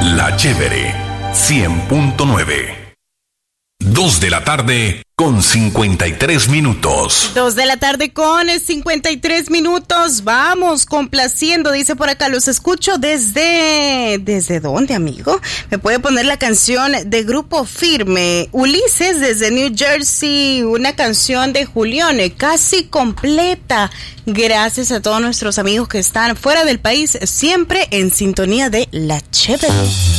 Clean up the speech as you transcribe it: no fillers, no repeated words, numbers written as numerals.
La Chévere 100.9. 2 de la tarde con 53 minutos. 2 de la tarde con 53 minutos. Vamos complaciendo, dice por acá, los escucho ¿desde dónde, amigo? Me puede poner la canción de Grupo Firme, Ulises desde New Jersey, una canción de Julián, casi completa. Gracias a todos nuestros amigos que están fuera del país, siempre en sintonía de La Chévere.